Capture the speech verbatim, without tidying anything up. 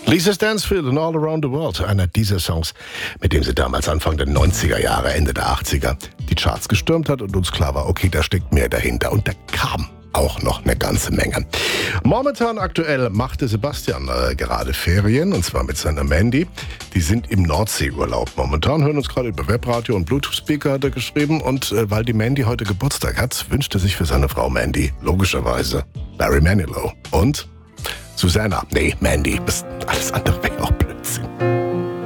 Lisa Stansfield und All Around the World, einer dieser Songs, mit dem sie damals Anfang der neunziger Jahre, Ende der achtziger die Charts gestürmt hat und uns klar war, okay, da steckt mehr dahinter. Und da kam auch noch eine ganze Menge. Momentan aktuell machte Sebastian äh, gerade Ferien, und zwar mit seiner Mandy. Die sind im Nordseeurlaub momentan, hören uns gerade über Webradio und Bluetooth-Speaker, hat er geschrieben. Und äh, weil die Mandy heute Geburtstag hat, wünscht er sich für seine Frau Mandy logischerweise Barry Manilow und Susanna. Nee, Mandy, das alles andere wäre auch Blödsinn.